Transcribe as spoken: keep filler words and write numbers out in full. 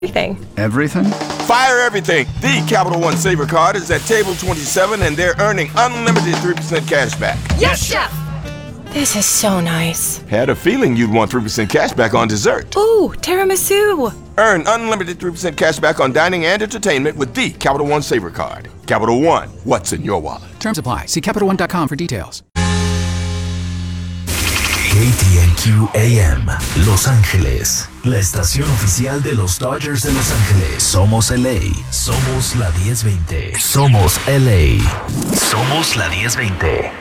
Everything. Everything? Fire everything. The Capital One Saver Card is at table twenty-seven, and they're earning unlimited three percent cash back. Yes, Chef! This is so nice. Had a feeling you'd want three percent cash back on dessert. Ooh, tiramisu. Earn unlimited three percent cash back on dining and entertainment with the Capital One Saver Card. Capital One, what's in your wallet? Terms apply. See Capital One dot com for details. A T N Q A M, Los Ángeles, la estación oficial de los Dodgers de Los Ángeles. Somos L A, somos la diez veinte. Somos L A, somos la diez veinte.